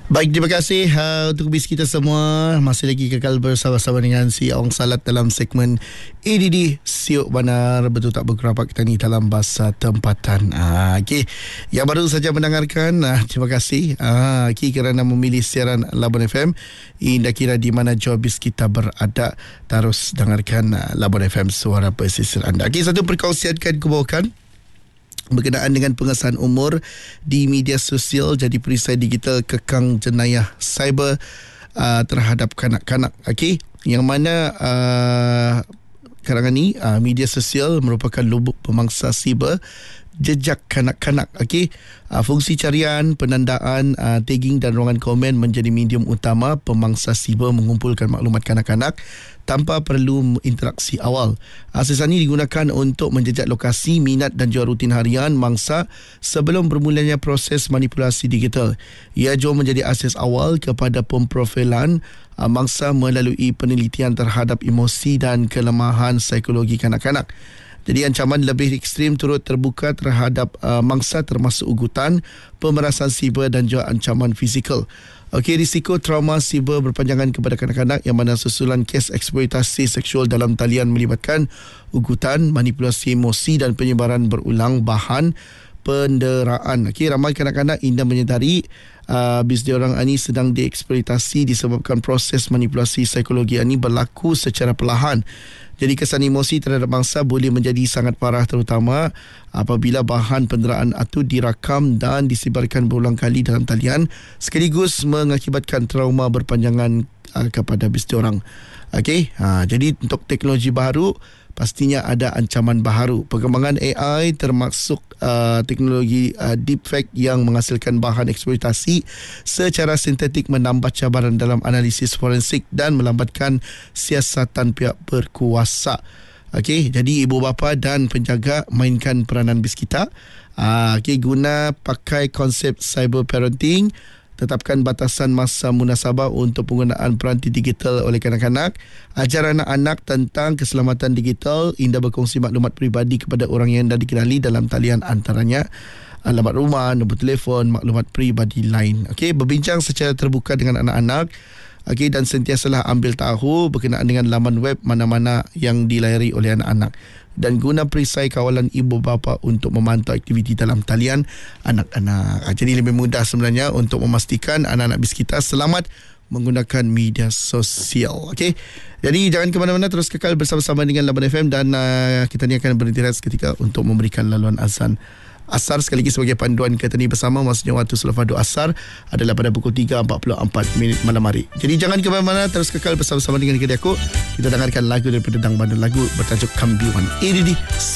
Baik, terima kasih untuk bis kita semua. Masih lagi kekal bersama-sama dengan si Ong Salat dalam segmen EDD Siok Banar. Betul tak berkerapat kita ni dalam bahasa tempatan. Okey, yang baru saja mendengarkan, terima kasih kerana memilih siaran Labuan FM. Indah kira di mana jauh bis kita berada, terus dengarkan Labuan FM, suara pesisir anda. Okey, satu perkongsian kan kubawakan berkenaan dengan pengesahan umur di media sosial jadi perisai digital kekang jenayah cyber terhadap kanak-kanak. Okey, yang mana karangan ni media sosial merupakan lubuk pemangsa siber jejak kanak-kanak. Okey, fungsi carian, penandaan, tagging dan ruangan komen menjadi medium utama pemangsa siber mengumpulkan maklumat kanak-kanak tanpa perlu interaksi awal. Siasat ini digunakan untuk menjejak lokasi, minat dan jual rutin harian mangsa sebelum bermulanya proses manipulasi digital. Ia juga menjadi asas awal kepada pemprofilan mangsa melalui penelitian terhadap emosi dan kelemahan psikologi kanak-kanak. Jadi ancaman lebih ekstrim turut terbuka terhadap mangsa termasuk ugutan, pemerasan siber dan juga ancaman fizikal. Okey, risiko trauma siber berpanjangan kepada kanak-kanak yang mana susulan kes eksploitasi seksual dalam talian melibatkan ugutan, manipulasi emosi dan penyebaran berulang bahan penderaan. Okey, ramai kanak-kanak indah menyedari bis diorang ini sedang dieksploitasi disebabkan proses manipulasi psikologi ini berlaku secara perlahan. Jadi kesan emosi terhadap mangsa boleh menjadi sangat parah, terutama apabila bahan penderaan itu dirakam dan disebarkan berulang kali dalam talian sekaligus mengakibatkan trauma berpanjangan kepada bis diorang. Okey, jadi untuk teknologi baru pastinya ada ancaman baharu. Perkembangan AI termasuk teknologi deepfake yang menghasilkan bahan eksploitasi secara sintetik menambah cabaran dalam analisis forensik dan melambatkan siasatan pihak berkuasa. Okey, jadi ibu bapa dan penjaga mainkan peranan bis kita. Okey, guna pakai konsep cyber parenting. Tetapkan batasan masa munasabah untuk penggunaan peranti digital oleh kanak-kanak. Ajar anak-anak tentang keselamatan digital. Indah berkongsi maklumat peribadi kepada orang yang dah dikenali dalam talian, antaranya alamat rumah, nombor telefon, maklumat peribadi lain. Okey, berbincang secara terbuka dengan anak-anak. Okey, dan sentiasalah ambil tahu berkenaan dengan laman web mana-mana yang dilayari oleh anak-anak. Dan guna perisai kawalan ibu bapa untuk memantau aktiviti dalam talian anak-anak. Jadi lebih mudah sebenarnya untuk memastikan anak-anak bis kita selamat menggunakan media sosial. Okey, jadi jangan ke mana-mana, terus kekal bersama-sama dengan Labuan FM dan kita ni akan berhenti seketika untuk memberikan laluan azan Asar sekali lagi sebagai panduan kita ni bersama. Maksudnya waktu selepas doa Asar adalah pada pukul 3.44 malam hari. Jadi jangan ke mana-mana, terus kekal bersama-sama dengan kedai aku. Kita dengarkan lagu daripada Dang Bandar, lagu bertajuk Kambiwan. Ini